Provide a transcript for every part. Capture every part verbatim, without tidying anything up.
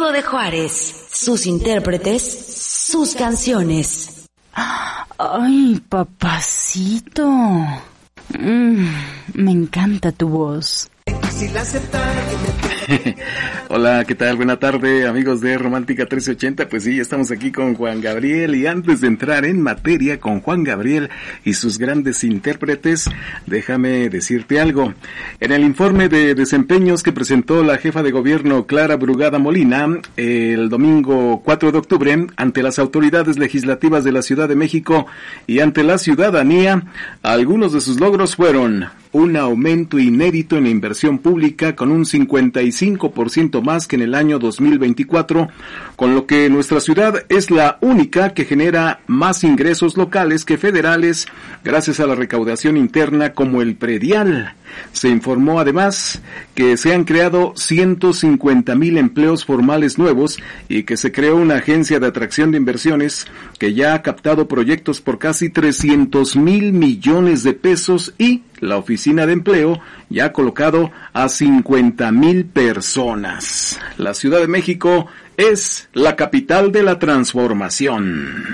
Colectivo de Juárez, sus intérpretes, sus canciones. Ay, papacito. Mm, me encanta tu voz. Hola, ¿qué tal? Buena tarde, amigos de Romántica trece ochenta. Pues sí, estamos aquí con Juan Gabriel, y antes de entrar en materia con Juan Gabriel y sus grandes intérpretes, déjame decirte algo. En el informe de desempeños que presentó la jefa de gobierno Clara Brugada Molina el domingo cuatro de octubre ante las autoridades legislativas de la Ciudad de México y ante la ciudadanía, algunos de sus logros fueron un aumento inédito en la inversión pública con un cincuenta y cinco por ciento más que en el año dos mil veinticuatro, con lo que nuestra ciudad es la única que genera más ingresos locales que federales gracias a la recaudación interna como el predial. Se informó además que se han creado ciento cincuenta mil empleos formales nuevos y que se creó una agencia de atracción de inversiones que ya ha captado proyectos por casi trescientos mil millones de pesos y la oficina de empleo ya ha colocado a cincuenta mil personas. La Ciudad de México es la capital de la transformación.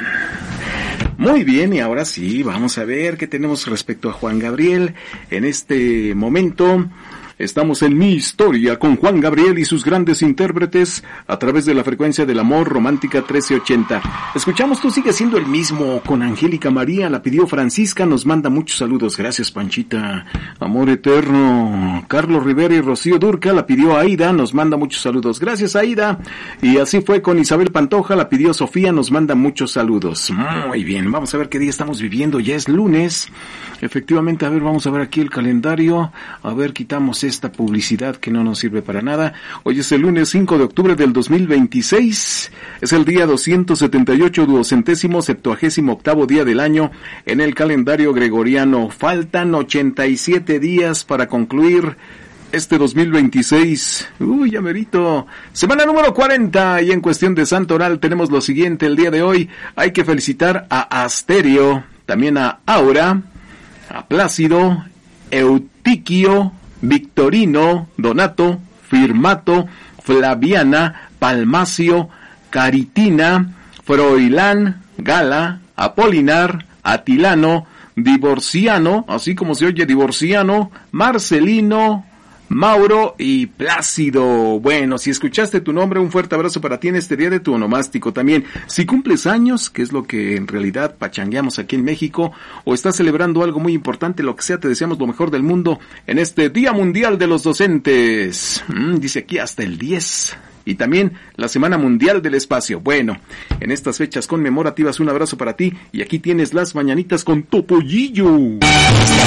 Muy bien, y ahora sí, vamos a ver qué tenemos respecto a Juan Gabriel en este momento. Estamos en Mi Historia con Juan Gabriel y sus grandes intérpretes a través de la frecuencia del amor Romántica trece ochenta. Escuchamos Tú sigues siendo el mismo con Angélica María, la pidió Francisca, nos manda muchos saludos. Gracias, Panchita. Amor eterno. Carlos Rivera y Rocío Durca, la pidió Aida, nos manda muchos saludos. Gracias, Aida. Y así fue con Isabel Pantoja, la pidió Sofía, nos manda muchos saludos. Muy bien, vamos a ver qué día estamos viviendo. Ya es lunes. Efectivamente, a ver, vamos a ver aquí el calendario. A ver, quitamos esta publicidad que no nos sirve para nada. Hoy es el lunes cinco de octubre del dos mil veintiséis. Es el día doscientos setenta y ocho, duocentésimo, septuagésimo octavo día del año en el calendario gregoriano. Faltan ochenta y siete días para concluir este dos mil veintiséis. Uy, ya merito. Semana número cuarenta. Y en cuestión de santo oral tenemos lo siguiente el día de hoy. Hay que felicitar a Asterio, también a Aura, a Plácido, Eutiquio, Victorino, Donato, Firmato, Flaviana, Palmacio, Caritina, Froilán, Gala, Apolinar, Atilano, Divorciano, así como se oye Divorciano, Marcelino, Mauro y Plácido. Bueno, si escuchaste tu nombre, un fuerte abrazo para ti en este día de tu onomástico también. Si cumples años, que es lo que en realidad pachangueamos aquí en México, o estás celebrando algo muy importante, lo que sea, te deseamos lo mejor del mundo en este Día Mundial de los Docentes. Mm, dice aquí hasta el diez. Y también la Semana Mundial del Espacio. Bueno, en estas fechas conmemorativas, un abrazo para ti. Y aquí tienes las mañanitas con Topollillo.